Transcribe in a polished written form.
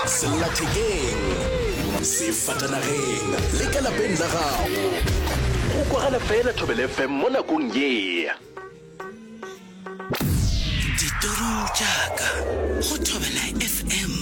sellathekeng sefatanageng le ka lapeng la gago go kwagala fela Thobela FM mo nakong ye ditorong jaaka go Thobela FM